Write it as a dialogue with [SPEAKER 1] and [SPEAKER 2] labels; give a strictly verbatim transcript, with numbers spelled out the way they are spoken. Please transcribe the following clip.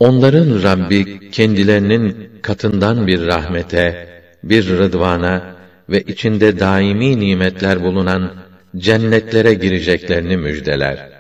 [SPEAKER 1] Onların Rabbi kendilerinin katından bir rahmete, bir rıdvana ve içinde daimi nimetler bulunan cennetlere gireceklerini müjdeler.